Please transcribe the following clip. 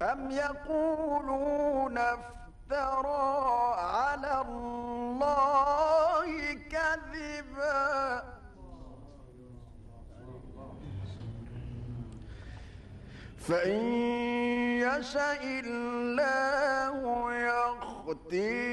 أم يقولون افترى على الله كذبا فإن يشاء الله يختم